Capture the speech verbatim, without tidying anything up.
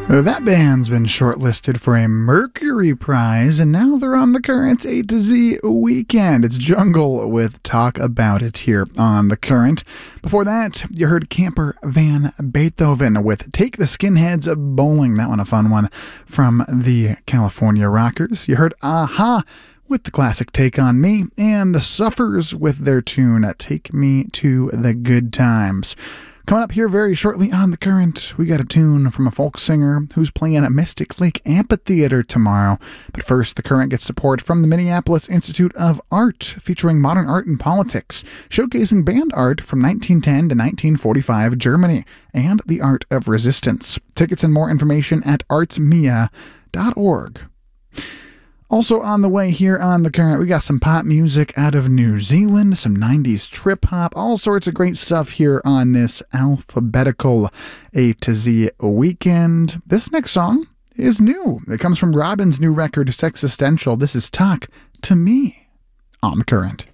That band's been shortlisted for a Mercury Prize, and now they're on The Current A to Z weekend. It's Jungle with Talk About It here on The Current. Before that, you heard Camper Van Beethoven with Take the Skinheads Bowling. That one a fun one from the California Rockers. You heard Aha with the classic Take On Me, and the Suffers with their tune Take Me to the Good Times. Coming up here very shortly on The Current, we got a tune from a folk singer who's playing at Mystic Lake Amphitheater tomorrow. But first, The Current gets support from the Minneapolis Institute of Art, featuring modern art and politics, showcasing band art from nineteen ten to nineteen forty-five Germany, and the art of resistance. Tickets and more information at artsmia dot org. Also on the way here on The Current, we got some pop music out of New Zealand, some nineties trip-hop, all sorts of great stuff here on this alphabetical A to Z weekend. This next song is new. It comes from Robin's new record, Sexistential. This is Talk to Me on The Current.